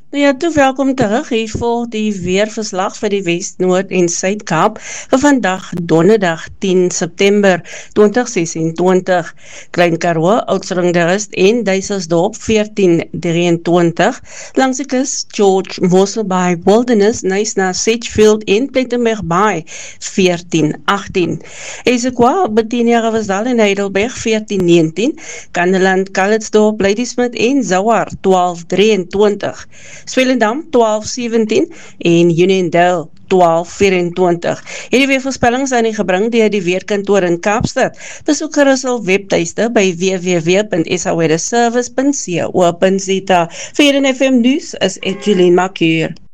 Ja, toe welkom terug. Hier volg die weerverslag vir die West, Noord en Suid-Kaap vir vandag donderdag 10 September 2026. Klein Karoo, Oudtshoorn-Derust en Duiselsdorp 14:23. Langs die kus George Mosselbaai Wilderness, Knysna, Sedgefield en Plettenberg Bay 14:18. Esequa, Betinia, Ravasdal en Heidelberg 14:19. Kandeland, Calitzdorp, Ladysmith en Zawar 12:23. Swellendam 12:17 en Uniondale 12:24. Hierdie weervoorspellings aan die gebring deur die Weerkantoor in Kaapstad. Besoek gerus hul webtuiste by www.saweatherservice.co.za. Vir die FM nuus is Julie Makuur.